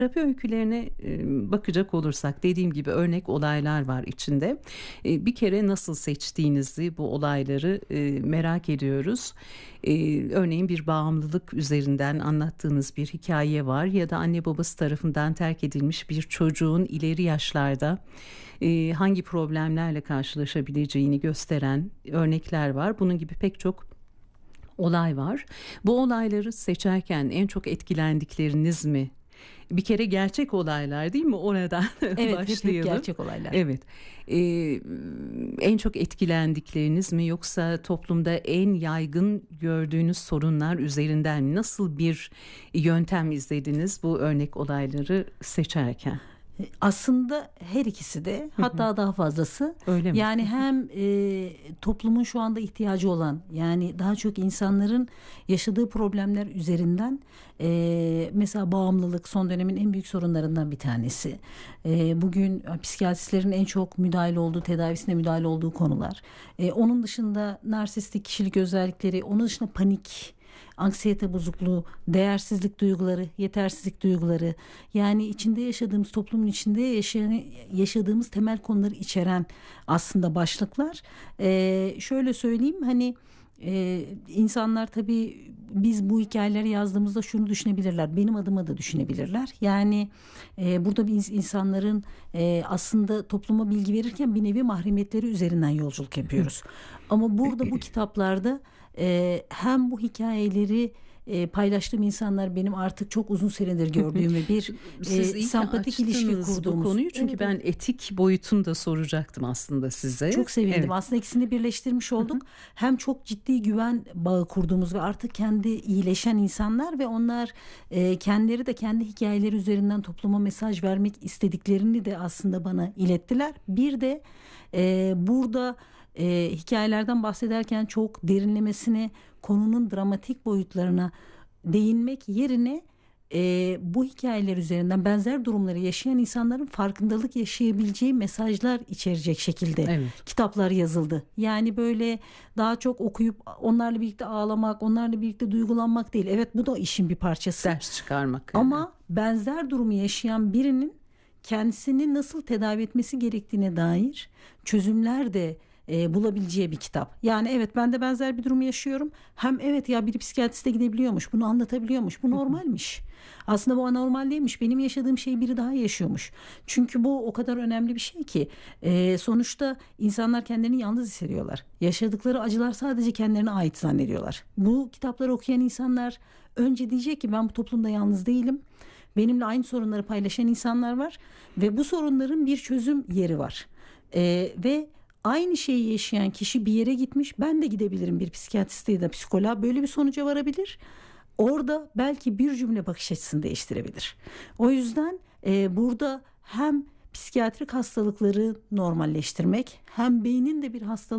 Terapi öykülerine bakacak olursak dediğim gibi örnek olaylar var içinde. Bir kere nasıl seçtiğinizi bu olayları merak ediyoruz. Örneğin bir bağımlılık üzerinden anlattığınız bir hikaye var ya da anne babası tarafından terk edilmiş bir çocuğun ileri yaşlarda hangi problemlerle karşılaşabileceğini gösteren örnekler var. Bunun gibi pek çok olay var. Bu olayları seçerken en çok etkilendikleriniz mi? Bir kere gerçek olaylar değil mi? Oradan Evet, hep başlayalım. gerçek olaylar. Evet. Ee, En çok etkilendikleriniz mi yoksa toplumda en yaygın gördüğünüz sorunlar üzerinden mi? Nasıl bir yöntem izlediniz bu örnek olayları seçerken? Aslında her ikisi de, hatta daha fazlası. Öyle mi? Yani hem toplumun şu anda ihtiyacı olan, yani daha çok insanların yaşadığı problemler üzerinden, mesela bağımlılık son dönemin en büyük sorunlarından bir tanesi. Bugün psikiyatristlerin en çok müdahale olduğu, tedavisine müdahale olduğu konular. Onun dışında narsistik kişilik özellikleri, onun dışında panik, anksiyete bozukluğu, değersizlik duyguları, yetersizlik duyguları, yani içinde yaşadığımız, toplumun içinde yaşadığımız temel konuları içeren aslında başlıklar. Şöyle söyleyeyim, hani insanlar tabii biz bu hikayeleri yazdığımızda şunu düşünebilirler, benim adıma da düşünebilirler. Yani burada biz insanların aslında topluma bilgi verirken bir nevi mahremiyetleri üzerinden yolculuk yapıyoruz. Ama burada bu kitaplarda hem bu hikayeleri paylaştığım insanlar benim artık çok uzun süredir gördüğüm ve bir Siz iyi ki sempatik ilişki açtınız bu kurduğumuz. konuyu çünkü Evet, ben etik boyutunu da soracaktım aslında size. çok sevindim. Evet. Aslında ikisini birleştirmiş olduk. Hem çok ciddi güven bağı kurduğumuz ve artık kendi iyileşen insanlar ve onlar kendileri de kendi hikayeleri üzerinden topluma mesaj vermek istediklerini de aslında bana ilettiler. Bir de burada hikayelerden bahsederken çok derinlemesine konunun dramatik boyutlarına değinmek yerine bu hikayeler üzerinden benzer durumları yaşayan insanların farkındalık yaşayabileceği mesajlar içerecek şekilde Evet. kitaplar yazıldı. Yani böyle daha çok okuyup onlarla birlikte ağlamak, onlarla birlikte duygulanmak değil. Evet, bu da işin bir parçası. Ders çıkarmak. Ama benzer durumu yaşayan birinin kendisini nasıl tedavi etmesi gerektiğine dair çözümler de bulabileceği bir kitap. Yani evet, ben de benzer bir durumu yaşıyorum. Hem evet, ya biri psikiyatriste gidebiliyormuş, bunu anlatabiliyormuş, bu normalmiş. Aslında bu anormal değilmiş. Benim yaşadığım şeyi biri daha yaşıyormuş. Çünkü bu o kadar önemli bir şey ki sonuçta insanlar kendilerini yalnız hissediyorlar. Yaşadıkları acılar sadece kendilerine ait zannediyorlar. Bu kitapları okuyan insanlar önce diyecek ki ben bu toplumda yalnız değilim. Benimle aynı sorunları paylaşan insanlar var ve bu sorunların bir çözüm yeri var. Ve aynı şeyi yaşayan kişi bir yere gitmiş, ben de gidebilirim bir psikiyatriste ya da psikoloğa, böyle bir sonuca varabilir. Orada belki bir cümle bakış açısını değiştirebilir. O yüzden burada hem psikiyatrik hastalıkları normalleştirmek, hem beynin de bir hastalık